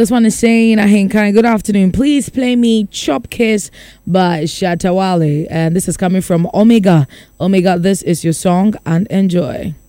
This one is saying, Ahinkai, good afternoon. Please play me Chop Kiss by Shatta Wale. And this is coming from Omega. Omega, this is your song and enjoy.